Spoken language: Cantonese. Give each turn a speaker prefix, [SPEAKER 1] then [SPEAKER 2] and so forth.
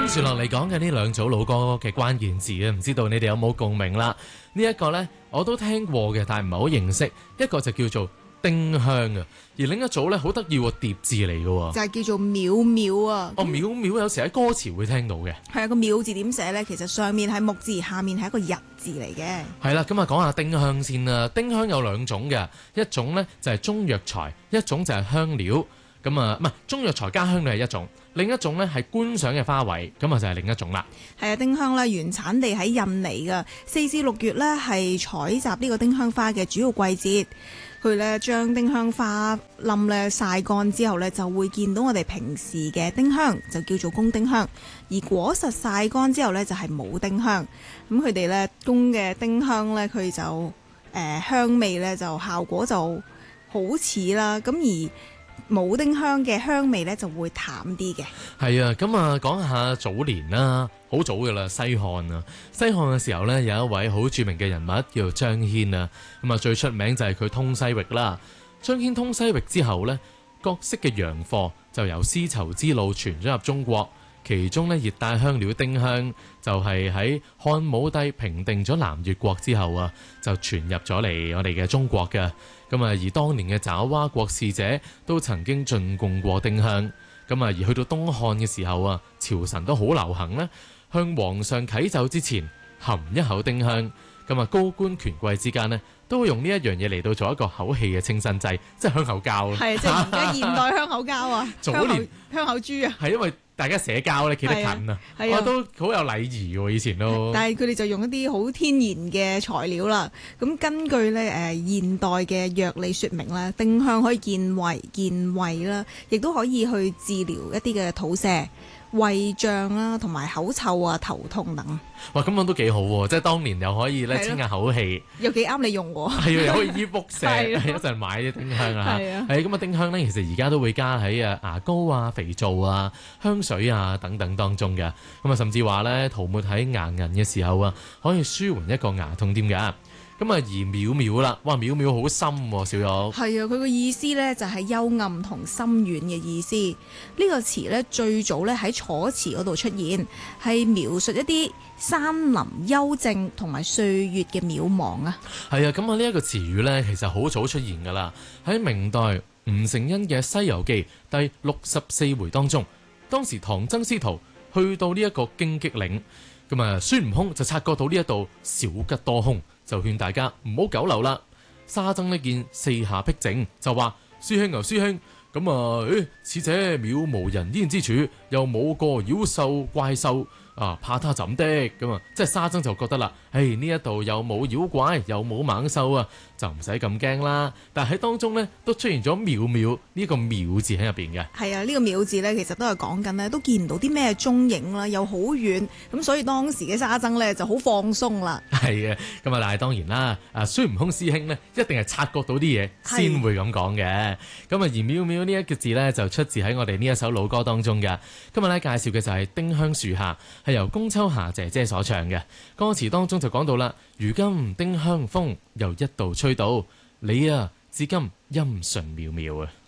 [SPEAKER 1] 接落嚟講嘅呢兩組老歌嘅關鍵字啊，唔知道你哋有冇共鳴啦？呢一個呢，我都聽過嘅，但係唔係好認識。一個就叫做丁香啊，而另一組呢，好得意喎，疊字嚟嘅喎，
[SPEAKER 2] 就係叫做淼淼啊。
[SPEAKER 1] 哦，淼淼有時喺歌詞會聽到嘅。
[SPEAKER 2] 係啊，個淼字點寫呢？其實上面係木字，下面係一個日字嚟嘅。
[SPEAKER 1] 係啦，咁啊講下丁香先啦。丁香有兩種嘅，一種呢就係中藥材，一種就係香料。咁啊，唔係中藥材加香料係一種，另一種呢係觀賞嘅花卉，咁啊就係另一種啦。
[SPEAKER 2] 係啊，丁香咧原產地喺印尼㗎，4至6月呢係採集呢個丁香花嘅主要季節。佢咧將丁香花冧咧曬乾之後呢，就會見到我哋平時嘅丁香，就叫做公丁香。而果實曬乾之後呢，就係母丁香。咁佢哋呢，公嘅丁香呢，佢就香味呢，就效果就好似啦。咁而母丁香嘅香味咧就會淡啲嘅。係
[SPEAKER 1] 啊，咁啊講下早年啦，好早噶啦，西漢啊，西漢嘅時候呢，有一位好著名嘅人物叫做張騫啊，咁啊最出名就係佢通西域啦。張騫通西域之後呢，各式嘅洋貨就由絲綢之路傳咗入中國，其中呢，熱帶香料丁香就係喺漢武帝平定咗南越國之後啊，就傳入咗嚟我哋嘅中國嘅。咁啊，而當年嘅爪哇國使者都曾經進貢過丁香。咁啊，而去到東漢嘅時候啊，朝臣都好流行呢，向皇上啟奏之前含一口丁香。咁啊，高官權貴之間呢，都會用呢一樣嘢嚟到做一個口氣嘅清新劑，即係香口膠。
[SPEAKER 2] 係即係而家現代香口膠啊，
[SPEAKER 1] 早年
[SPEAKER 2] 香口珠啊。係
[SPEAKER 1] 因為大家社交咧企得近啊，我都好有禮儀喎，以前都。但係
[SPEAKER 2] 佢哋就用一啲好天然嘅材料啦。咁根據咧現代嘅藥理說明咧，丁香可以健胃啦，亦都可以去治療一啲嘅肚瀉、胃脹啦，同埋口臭啊、頭痛等。
[SPEAKER 1] 哇，咁樣都幾好喎！即係當年又可以咧清下口氣，
[SPEAKER 2] 又幾啱你用喎。
[SPEAKER 1] 係啊，又可以醫腹瀉，一陣買啲丁香啊。係咁啊，丁香咧其實而家都會加喺牙膏啊、肥皂啊、香水啊等等當中嘅。咁啊，甚至話咧塗抹喺牙齦嘅時候啊，可以舒緩一個牙痛添㗎。咁啊，而淼淼啦，哇，淼淼好深喎，小玉。係啊，佢個意思呢就係幽暗同深遠嘅意思。呢個詞呢，最早呢喺楚辭嗰度出現，係描述一啲山林幽靜同埋歲月嘅渺茫啊。係啊，咁啊呢一個詞語呢，其實好早出現噶啦。喺明代吳承恩嘅《西遊記》第64回當中，當時唐僧師徒去到呢一個荊棘嶺，咁啊孫悟空就察覺到呢一度小吉多凶，就勸大家唔好久留啦。沙僧呢見四下僻靜，就話師兄啊師兄，咁啊此者渺無人煙之處，又冇個妖獸怪獸啊，怕他怎的？咁啊，即係沙僧就覺得啦，呢一度又冇妖怪，又冇猛獸啊，就唔使咁驚啦。但係喺當中呢，都出現咗淼淼呢個淼字喺入邊嘅。係啊，呢個淼字呢，其實都係講緊呢，都見唔到啲咩蹤影啦，又好遠，咁所以當時嘅沙僧呢就好放鬆啦。係啊，咁啊，但係當然啦，孫悟空師兄呢，一定係察覺到啲嘢先會咁講嘅。咁啊，而淼淼呢一個字呢，就出自喺我哋呢一首老歌當中嘅。今日呢，介紹嘅就係丁香樹下，係由龔秋霞姐姐所唱嘅。歌詞當中就講到啦，如今丁香風又一度吹到，你啊至今音訊渺渺啊。